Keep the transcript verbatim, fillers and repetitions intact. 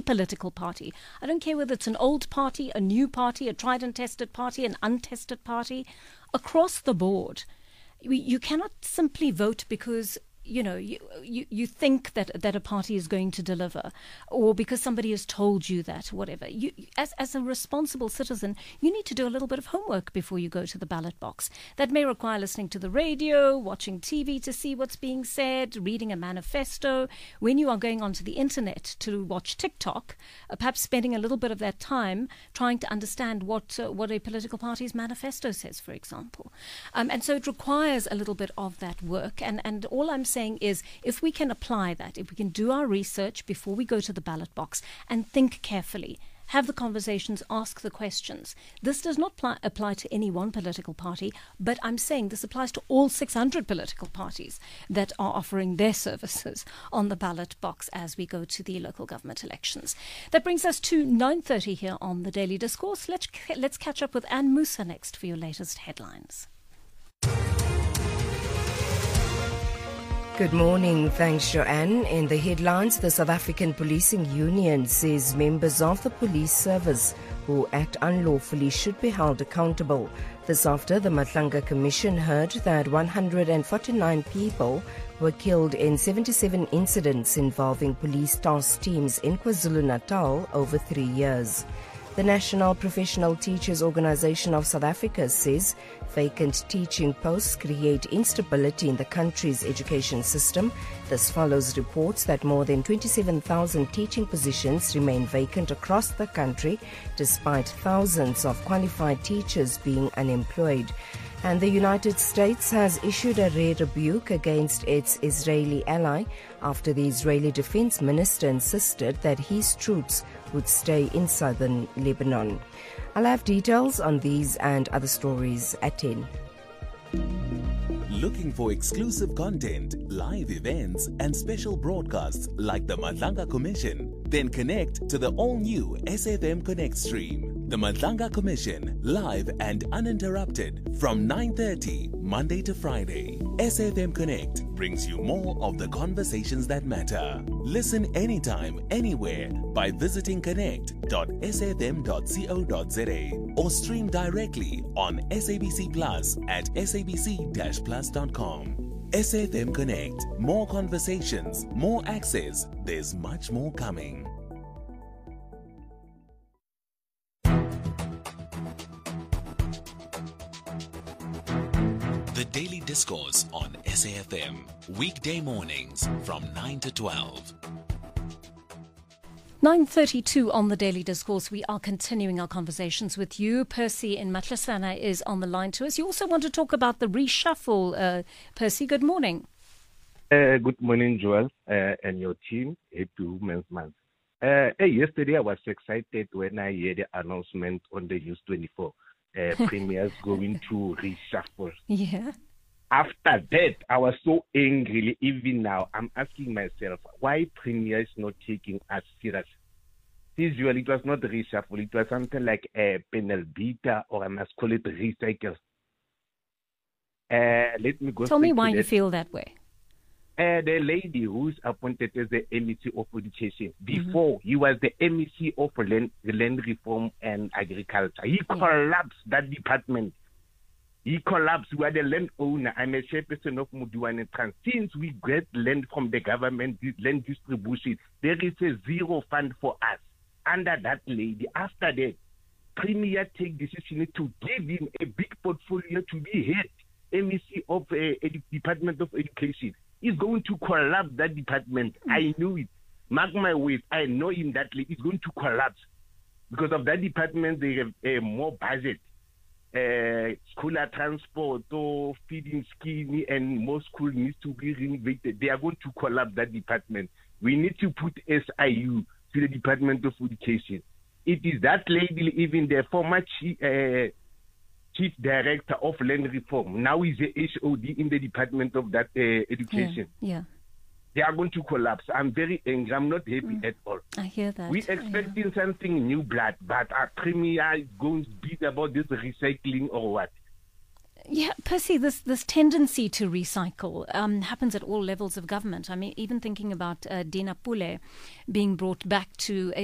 political party. I don't care whether it's an old party, a new party, a tried and tested party, an untested party. Across the board, you, you cannot simply vote because you know, you, you, you think that, that a party is going to deliver, or because somebody has told you that, whatever. You, as, as a responsible citizen, you need to do a little bit of homework before you go to the ballot box. That may require listening to the radio, watching T V to see what's being said, reading a manifesto. When you are going onto the internet to watch TikTok, uh, perhaps spending a little bit of that time trying to understand what uh, what a political party's manifesto says, for example. Um, and so it requires a little bit of that work. And, and all I'm saying is, if we can apply that, if we can do our research before we go to the ballot box and think carefully, have the conversations, ask the questions. This does not pl- apply to any one political party, but I'm saying this applies to all six hundred political parties that are offering their services on the ballot box as we go to the local government elections. That brings us to nine thirty here on the Daily Discourse. Let's, let's catch up with Anne Musa next for your latest headlines. Good morning. Thanks, Joanne. In the headlines, the South African Policing Union says members of the police service who act unlawfully should be held accountable. This after the Matlanga Commission heard that one hundred forty-nine people were killed in seventy-seven incidents involving police task teams in KwaZulu-Natal over three years. The National Professional Teachers Organisation of South Africa says vacant teaching posts create instability in the country's education system. This follows reports that more than twenty-seven thousand teaching positions remain vacant across the country, despite thousands of qualified teachers being unemployed. And the United States has issued a rare rebuke against its Israeli ally after the Israeli defense minister insisted that his troops would stay in southern Lebanon. I'll have details on these and other stories at ten. Looking for exclusive content, live events, and special broadcasts like the Matlanga Commission? Then connect to the all-new S F M Connect stream. The Matlanga Commission, live and uninterrupted from nine thirty, Monday to Friday. S F M Connect brings you more of the conversations that matter. Listen anytime, anywhere by visiting connect dot s f m dot co dot z a or stream directly on S A B C Plus at s a b c dash plus dot com. S F M Connect. More conversations, more access. There's much more coming. The Daily Discourse on S A F M. Weekday mornings from nine to twelve. nine thirty-two on the Daily Discourse. We are continuing our conversations with you. Percy in Matlasana is on the line to us. You also want to talk about the reshuffle. Uh, Percy, good morning. Uh, good morning, Joel, uh, and your team. Happy Women's Month. Uh, hey, yesterday I was excited when I heard the announcement on the News twenty-four. Uh, premiers going to reshuffle. Yeah. After that, I was so angry. Even now, I'm asking myself, why Premier is not taking us serious? Usually, it was not reshuffle. It was something like a panel beta, or I must call it recycle. Uh, let me go. Tell me why you feel that way. Uh, the lady who's appointed as the M E C of Education, before mm-hmm. he was the M E C of land, land Reform and Agriculture. He yeah. collapsed that department. He collapsed. We are the landowner. I'm a chairperson of Muduane Trans. Since we get land from the government, land distribution, there is a zero fund for us. Under that lady, after that, Premier take decision to give him a big portfolio to be head M E C of uh, Edu- Department of Education. He's going to collapse that department. Mm. I knew it. Mark my words. I know him that he's going to collapse. Because of that department, they have uh, more budget. Uh, school transport or feeding scheme, and more school needs to be renovated. They are going to collapse that department. We need to put S I U to the Department of Education. It is that lady, even the former chief, uh, chief director of land reform, now is the H O D in the Department of that uh, education. Yeah, yeah. They are going to collapse. I'm very angry. I'm not happy mm. at all. I hear that. We're expecting yeah. something new blood, but our Premier is going to beat about this recycling or what? Yeah, Percy, this, this tendency to recycle um, happens at all levels of government. I mean, even thinking about uh, Dina Pule being brought back to